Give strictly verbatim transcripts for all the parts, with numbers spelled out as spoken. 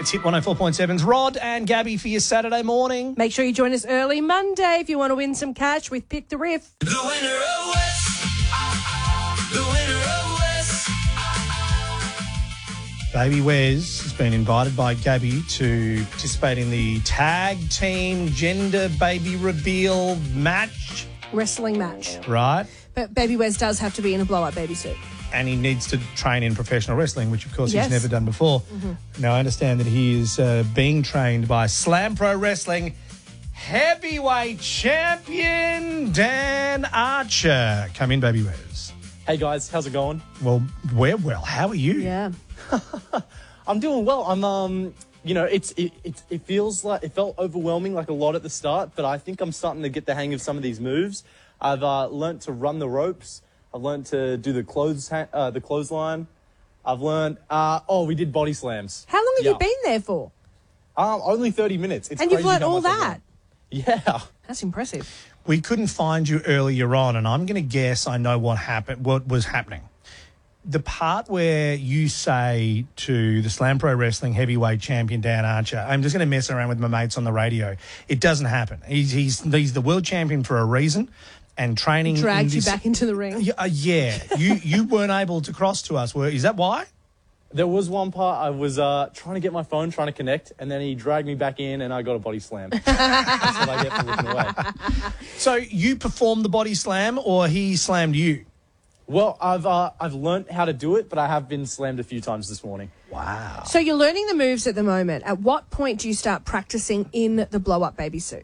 It's Hit one oh four point seven's Rod and Gabby for your Saturday morning. Make sure you join us early Monday if you want to win some cash with Pick the Riff. The winner of West. The winner of West. Baby Wes has been invited by Gabby to participate in the tag team gender baby reveal match. Wrestling match. Right. But Baby Wes does have to be in a blow-up baby suit. And he needs to train in professional wrestling, which, of course, Yes. he's never done before. Mm-hmm. Now, I understand that he is uh, being trained by Slam Pro Wrestling heavyweight champion Dan Archer. Come in, Baby Wes. Hey guys, how's it going? Well, we're well. How are you? Yeah. I'm doing well. I'm um, you know, it's it, it it feels like it felt overwhelming like a lot at the start, but I think I'm starting to get the hang of some of these moves. I've uh, learnt to run the ropes. I've learnt to do the clothes ha- uh, the clothesline. I've learned. Uh, oh, we did body slams. How long have Yeah. you been there for? Um, only thirty minutes. It's And you've crazy learnt how all much I've that? learned. Yeah. That's impressive. We couldn't find you earlier on, and I'm going to guess I know what happened. What was happening? The part where you say to the Slam Pro Wrestling heavyweight champion Dan Archer, "I'm just going to mess around with my mates on the radio." It doesn't happen. He's he's he's the world champion for a reason, and training Dragged in you this- back into the ring. Yeah, uh, yeah. you you weren't able to cross to us. Were is that why? There was one part I was uh, trying to get my phone, trying to connect, and then he dragged me back in, and I got a body slam. That's what I get for looking away. So you performed the body slam, or he slammed you? Well, I've uh, I've learnt how to do it, but I have been slammed a few times this morning. Wow. So you're learning the moves at the moment. At what point do you start practicing in the blow-up baby suit?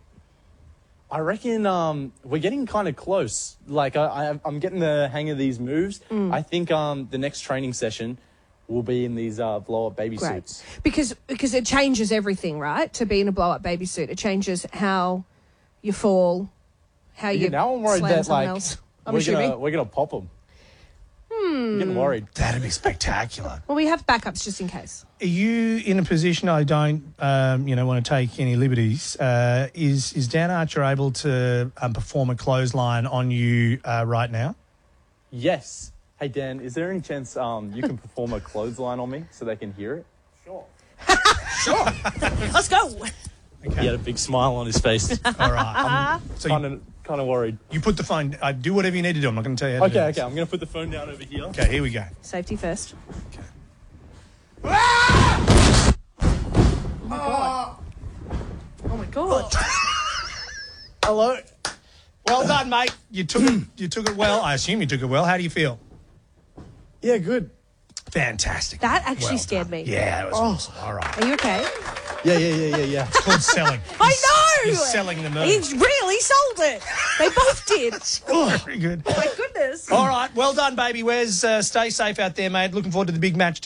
I reckon um, we're getting kind of close. Like I, I, I'm getting the hang of these moves. Mm. I think um, the next training session will be in these uh, blow-up baby Great. suits. Because because it changes everything, right? To be in a blow-up baby suit. It changes how you fall, how you Yeah, now I'm worried slam that someone like else. I'm we're assuming. gonna we're gonna pop them. Hmm. I'm getting worried. That'd be spectacular. Well, we have backups just in case. Are you in a position? I don't, um, you know, want to take any liberties. Uh, is is Dan Archer able to um, perform a clothesline on you uh, right now? Yes. Hey Dan, is there any chance um, you can perform a clothesline on me so they can hear it? Sure. Let's go. Okay. He had a big smile on his face. All right. Um, so kind you, of kind of worried. you put the phone. Uh, do whatever you need to do. I'm not going to tell you how to do Okay, this. okay. I'm gonna put the phone down over here. Okay, here we go. Safety first. Ah! Oh my god. Hello. Well done, mate. You took it. You took it well. I assume you took it well. How do you feel? Yeah, good. Fantastic. That actually Well scared done. me. Yeah, it was awesome. All right. Are you okay? Yeah, yeah, yeah, yeah, yeah. It's called selling. I He's- know. He's selling the move. He's really sold it. They both did. Oh, very good. My goodness. All right. Well done, baby. Wes, uh, stay safe out there, mate. Looking forward to the big match.